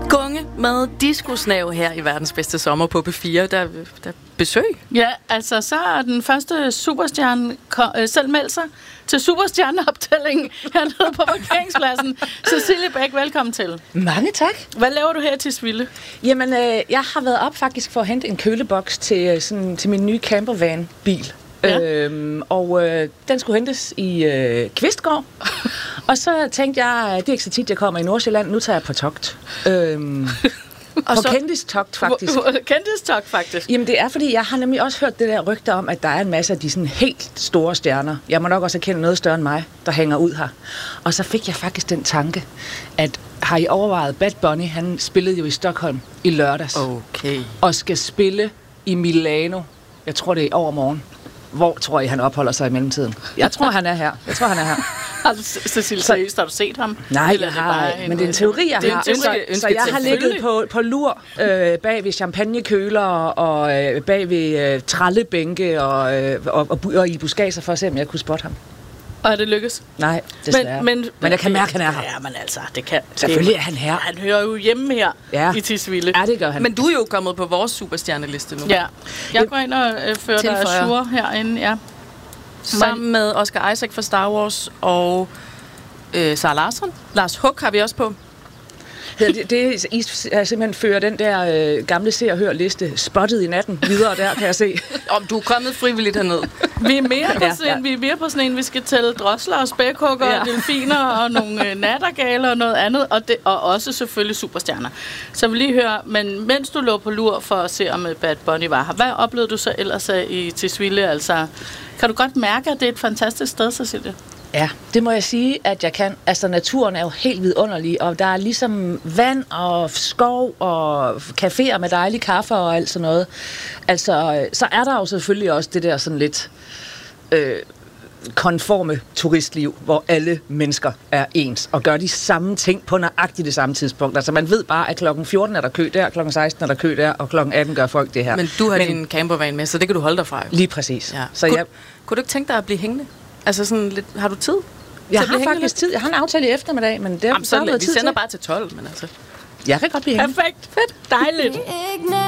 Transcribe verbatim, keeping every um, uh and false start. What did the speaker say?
Gunge med diskusnav her i verdens bedste sommer på P fire. Der, der besøg. Ja, altså så er den første superstjerne øh, selv meldt sig til superstjerneoptællingen hernede på parkeringspladsen. Cecilie Bæk, velkommen til. Mange tak. Hvad laver du her til Tisvilde? Jamen, øh, jeg har været op faktisk for at hente en køleboks til, sådan, til min nye campervan-bil. Ja. Øhm, og øh, den skulle hentes i øh, Kvistgård. Og så tænkte jeg, det er ikke så tit, jeg kommer i Nordsjælland. Nu tager jeg på togt. Øhm, og på så, kendistogt, faktisk. Kendistogt, faktisk? Jamen, det er, fordi jeg har nemlig også hørt det der rygte om, at der er en masse af de sådan helt store stjerner. Jeg må nok også erkende noget større end mig, der hænger ud her. Og så fik jeg faktisk den tanke, at har I overvejet, Bad Bunny, han spillede jo i Stockholm i lørdags. Okay. Og skal spille i Milano. Jeg tror, det er i overmorgen. Hvor tror I, han opholder sig i mellemtiden? Jeg tror, han er her. Jeg tror, han er her. Har du, Cecilie, seriøst, har du set ham? Nej, jeg har, men det er en teori, jeg har. Så, så jeg har ligget på, på lur øh, bag ved champagnekøler og øh, bag ved øh, trallebænke og, øh, og, og, og i buskager for at se, om jeg kunne spotte ham. Og er det lykkes? Nej, desværre. Men, men, men jeg kan mærke, at han er her. Ja, men altså, det kan... Selvfølgelig er han her. Han hører jo hjemme her ja. i Tisvilde. Ja, det gør han. Men du er jo kommet på vores superstjerneliste nu. Ja. Jeg går ind og øh, fører dig Azure herinde, ja. Sammen med Oscar Isaac fra Star Wars og øh, Sarah Larsson. Lars Huck har vi også på. Det, det I er simpelthen fører den der øh, gamle se og hør liste spottet i natten videre der, kan jeg se. Om du er kommet frivilligt herned. Vi er mere på sådan en, vi er mere på sådan en, vi skal tælle drosler og spækhugger ja. og delfiner og nogle øh, nattergaler og noget andet, og, det, og også selvfølgelig superstjerner. Så vi lige høre, men mens du lå på lur for at se, om Bad Bunny var her, hvad oplevede du så ellers i Tisvilde? Altså, kan du godt mærke, at det er et fantastisk sted, Cecilie? Ja, det må jeg sige, at jeg kan. Altså, naturen er jo helt vidunderlig, og der er ligesom vand og skov og caféer med dejlig kaffe og alt sådan noget. Altså, så er der jo selvfølgelig også det der sådan lidt øh, konforme turistliv, hvor alle mennesker er ens og gør de samme ting på nøjagtigt det samme tidspunkt. Altså, man ved bare, at klokken fjorten er der kø der, klokken seksten er der kø der, og klokken atten gør folk det her. Men du har Men, din campervan med, så det kan du holde dig fra. Lige præcis. Ja. Så Kun, jeg, kunne du ikke tænke dig at blive hængende? Altså sådan lidt, har du tid? Jeg har faktisk lidt? tid. Jeg har en aftale i eftermiddag, men det er Jamen, så vi tid sender til. bare til tolv, men altså. Jeg kan godt blive hængende. Perfekt. Fedt. Dejligt.